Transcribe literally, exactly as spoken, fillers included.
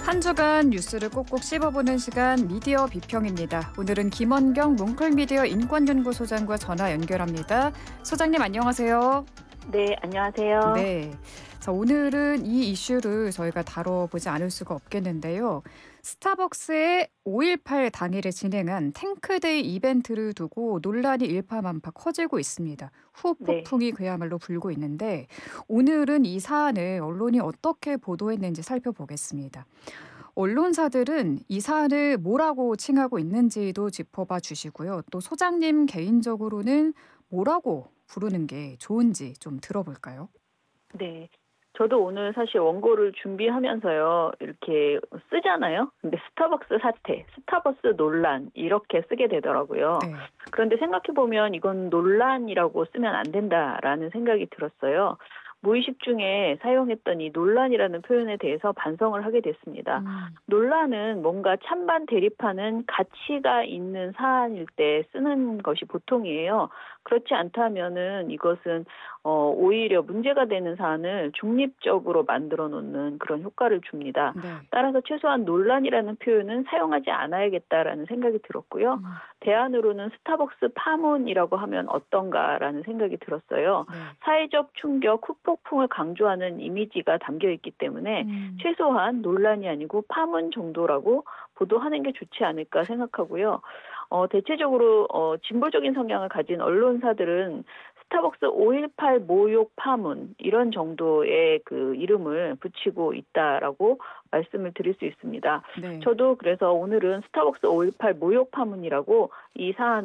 한 주간 뉴스를 꼭꼭 씹어보는 시간 미디어 비평입니다. 오늘은 김원경 뭉클미디어 인권연구소장과 전화 연결합니다. 소장님 안녕하세요. 네, 안녕하세요. 네. 자, 오늘은 이 이슈를 저희가 다뤄보지 않을 수가 없겠는데요. 스타벅스의 오일팔 당일에 진행한 탱크데이 이벤트를 두고 논란이 일파만파 커지고 있습니다. 네. 후폭풍이 그야말로 불고 있는데 오늘은 이 사안을 언론이 어떻게 보도했는지 살펴보겠습니다. 언론사들은 이 사안을 뭐라고 칭하고 있는지도 짚어봐 주시고요. 또 소장님 개인적으로는 뭐라고 부르는 게 좋은지 좀 들어볼까요? 네. 저도 오늘 사실 원고를 준비하면서요, 이렇게 쓰잖아요. 근데 스타벅스 사태, 스타벅스 논란, 이렇게 쓰게 되더라고요. 네. 그런데 생각해보면 이건 논란이라고 쓰면 안 된다라는 생각이 들었어요. 무의식 중에 사용했던 이 논란이라는 표현에 대해서 반성을 하게 됐습니다. 음. 논란은 뭔가 찬반 대립하는 가치가 있는 사안일 때 쓰는 것이 보통이에요. 그렇지 않다면은 이것은 어, 오히려 문제가 되는 사안을 중립적으로 만들어 놓는 그런 효과를 줍니다. 네. 따라서 최소한 논란이라는 표현은 사용하지 않아야겠다라는 생각이 들었고요. 음. 대안으로는 스타벅스 파문이라고 하면 어떤가라는 생각이 들었어요. 네. 사회적 충격, 후폭풍을 강조하는 이미지가 담겨 있기 때문에 음. 최소한 논란이 아니고 파문 정도라고 보도하는 게 좋지 않을까 생각하고요. 어, 대체적으로 어, 진보적인 성향을 가진 언론사들은 스타벅스 오일팔 모욕 파문 이런 정도의 그 이름을 붙이고 있다라고 말씀을 드릴 수 있습니다. 네. 저도 그래서 오늘은 스타벅스 오일팔 모욕 파문이라고 이 사안